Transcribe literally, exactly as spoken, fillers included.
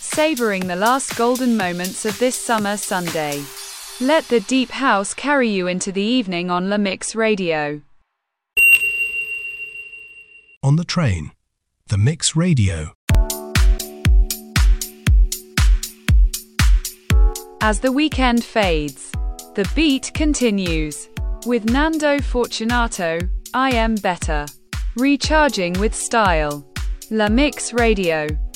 savoring the last golden moments of this summer Sunday. Let the deep house carry you into the evening on La Mix Radio. On the train, The Mix Radio. As the weekend fades, the beat continues. With Nando Fortunato, I Am Better. Recharging with style. La Mix Radio.